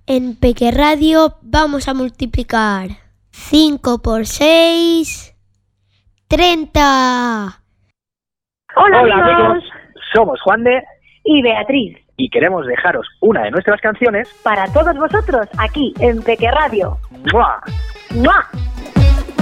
En Peque Radio vamos a multiplicar 5 por 6, 30. Hola amigos, somos Juan de y Beatriz y queremos dejaros una de nuestras canciones para todos vosotros aquí en Peque Radio. ¡Mua! ¡Mua!